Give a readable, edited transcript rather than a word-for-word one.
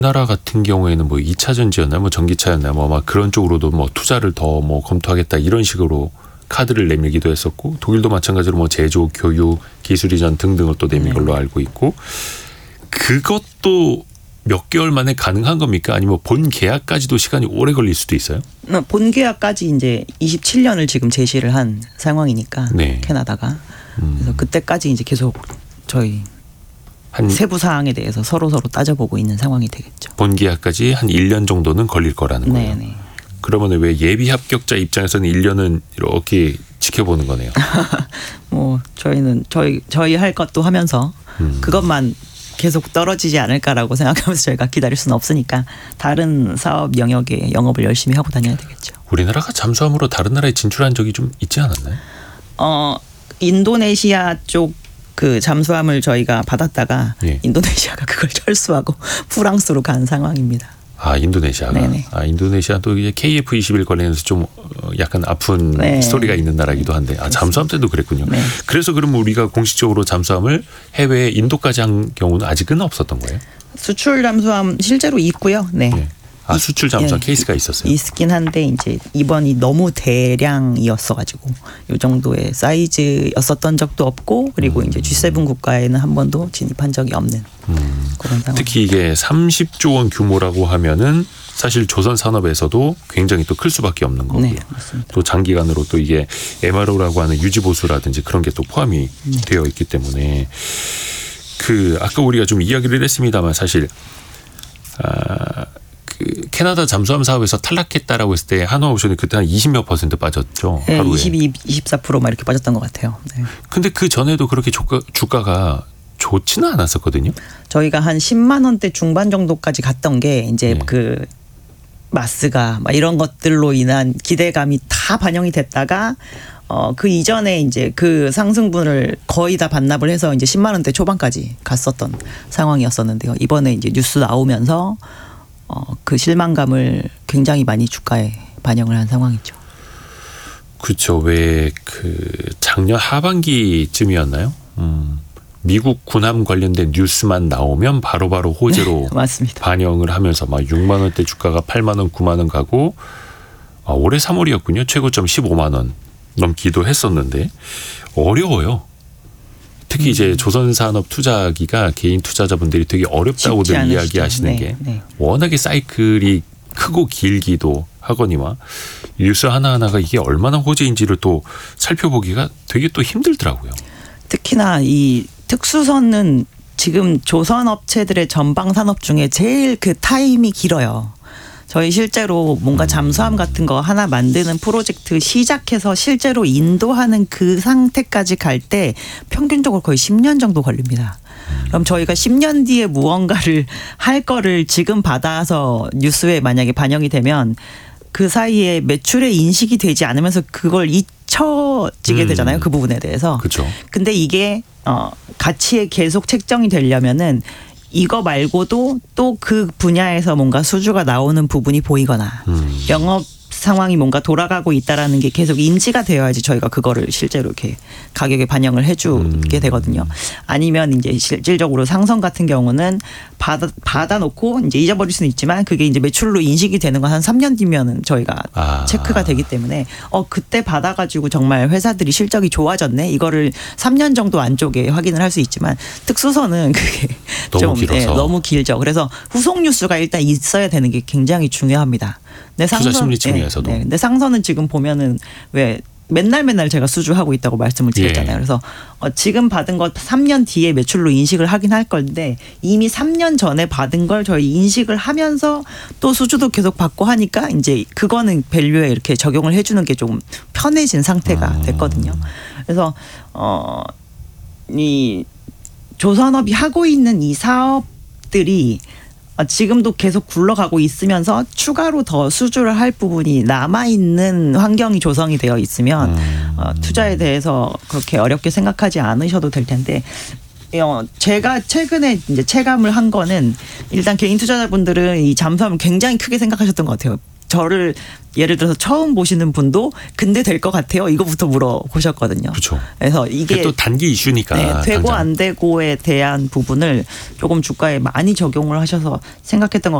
나라 같은 경우에는 뭐 2차 전지였나 뭐 전기차였나 뭐 막 그런 쪽으로도 뭐 투자를 더 뭐 검토하겠다 이런 식으로 카드를 내밀기도 했었고 독일도 마찬가지로 뭐 제조, 교육, 기술 이전 등등을 또 내민 걸로 알고 있고 그것도 몇 개월 만에 가능한 겁니까? 아니면 본 계약까지도 시간이 오래 걸릴 수도 있어요? 본 계약까지 이제 27년을 지금 제시를 한 상황이니까 네. 캐나다가 그래서 그때까지 이제 계속 저희 한 세부 사항에 대해서 서로 따져보고 있는 상황이 되겠죠. 본 계약까지 한 1년 정도는 걸릴 거라는 거예요. 네네. 그러면 왜 예비 합격자 입장에서는 1년은 이렇게 지켜보는 거네요. 뭐 저희는 저희 할 것도 하면서 그것만 계속 떨어지지 않을까라고 생각하면서 저희가 기다릴 수는 없으니까 다른 사업 영역에 영업을 열심히 하고 다녀야 되겠죠. 우리나라가 잠수함으로 다른 나라에 진출한 적이 좀 있지 않았나요? 인도네시아 쪽 그 잠수함을 저희가 받았다가 예. 인도네시아가 그걸 철수하고 프랑스로 간 상황입니다. 아, 인도네시아가. 네네. 아, 인도네시아도 이제 KF-21 관련해서 좀 약간 아픈 네. 스토리가 있는 나라이기도 한데, 아, 잠수함 때도 그랬군요. 네. 그래서 그러면 우리가 공식적으로 잠수함을 해외 인도까지 한 경우는 아직은 없었던 거예요? 수출 잠수함 실제로 있고요. 네. 네. 아, 수출 잠수함 예. 케이스가 있었어요? 있긴 한데 이제 이번이 너무 대량이었어가지고 이 정도의 사이즈였었던 적도 없고 그리고 이제 G7 국가에는 한 번도 진입한 적이 없는 그런 상황. 특히 이게 30조 원 규모라고 하면은 사실 조선 산업에서도 굉장히 또 클 수밖에 없는 거고요. 네, 맞습니다. 또 장기간으로 또 이게 MRO라고 하는 유지 보수라든지 그런 게 또 포함이 되어 있기 때문에 그 아까 우리가 좀 이야기를 했습니다만 사실 그 캐나다 잠수함 사업에서 탈락했다라고 했을 때 한화오션이 그때 한 20몇 % 빠졌죠. 네, 하루에. 24%막 이렇게 빠졌던 것 같아요. 네. 근데 그 전에도 그렇게 주가가 좋지는 않았었거든요. 저희가 한 10만 원대 중반 정도까지 갔던 게 이제 네. 그 마스가 막 이런 것들로 인한 기대감이 다 반영이 됐다가 그 이전에 이제 그 상승분을 거의 다 반납을 해서 이제 10만 원대 초반까지 갔었던 상황이었었는데요. 이번에 이제 뉴스 나오면서 그 실망감을 굉장히 많이 주가에 반영을 한 상황이죠. 그렇죠. 왜 그 작년 하반기쯤이었나요? 미국 군함 관련된 뉴스만 나오면 바로바로 호재로 맞습니다. 반영을 하면서 막 6만 원대 주가가 8만 원, 9만 원 가고 올해 3월이었군요. 최고점 15만 원 넘기도 했었는데 어려워요. 특히 이제 조선산업 투자하기가 개인 투자자분들이 되게 어렵다고들 이야기하시는 게 워낙에 사이클이 크고 길기도 하거니와 뉴스 하나하나가 이게 얼마나 호재인지를 또 살펴보기가 되게 또 힘들더라고요. 특히나 이 특수선은 지금 조선업체들의 전방 산업 중에 제일 그 타임이 길어요. 저희 실제로 뭔가 잠수함 같은 거 하나 만드는 프로젝트 시작해서 실제로 인도하는 그 상태까지 갈 때 평균적으로 거의 10년 정도 걸립니다. 그럼 저희가 10년 뒤에 무언가를 할 거를 지금 받아서 뉴스에 만약에 반영이 되면 그 사이에 매출의 인식이 되지 않으면서 그걸 잊혀지게 되잖아요. 그 부분에 대해서. 그렇죠. 근데 이게 가치에 계속 책정이 되려면은 이거 말고도 또 그 분야에서 뭔가 수주가 나오는 부분이 보이거나 영업 상황이 뭔가 돌아가고 있다라는 게 계속 인지가 되어야지 저희가 그거를 실제로 이렇게 가격에 반영을 해주게 되거든요. 아니면 이제 실질적으로 상선 같은 경우는 받아놓고 이제 잊어버릴 수는 있지만 그게 이제 매출로 인식이 되는 건 한 3년 뒤면은 저희가 체크가 되기 때문에 그때 받아가지고 정말 회사들이 실적이 좋아졌네. 이거를 3년 정도 안쪽에 확인을 할 수 있지만 특수선은 그게 너무 좀 길어서. 너무 길죠. 그래서 후속 뉴스가 일단 있어야 되는 게 굉장히 중요합니다. 투자 심리 측면에서도. 네. 근데 상선은 지금 보면은 왜 맨날 제가 수주하고 있다고 말씀을 드렸잖아요. 그래서 지금 받은 거 3년 뒤에 매출로 인식을 하긴 할 건데 이미 3년 전에 받은 걸 저희 인식을 하면서 또 수주도 계속 받고 하니까 이제 그거는 밸류에 이렇게 적용을 해주는 게 조금 편해진 상태가 됐거든요. 그래서 이 조선업이 하고 있는 이 사업들이 지금도 계속 굴러가고 있으면서 추가로 더 수주를 할 부분이 남아있는 환경이 조성이 되어 있으면 투자에 대해서 그렇게 어렵게 생각하지 않으셔도 될 텐데 제가 최근에 이제 체감을 한 거는 일단 개인 투자자분들은 이 잠수함을 굉장히 크게 생각하셨던 것 같아요. 저를 예를 들어서 처음 보시는 분도 근데 될 것 같아요. 이거부터 물어보셨거든요. 그렇죠. 그래서 이게 또 단기 이슈니까. 네, 되고 당장. 안 되고에 대한 부분을 조금 주가에 많이 적용을 하셔서 생각했던 것